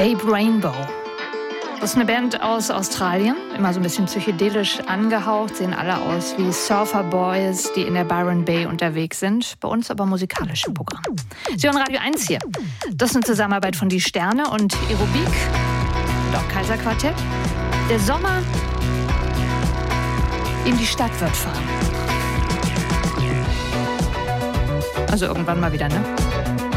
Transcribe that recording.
Babe Rainbow. Das ist eine Band aus Australien, immer so ein bisschen psychedelisch angehaucht, sehen alle aus wie Surfer Boys, die in der Byron Bay unterwegs sind. Bei uns aber musikalisch im Programm. Sie hören Radio 1 hier. Das ist eine Zusammenarbeit von Die Sterne und Aerobik und auch Kaiserquartett. Der Sommer in die Stadt wird fahren. Also irgendwann mal wieder, ne?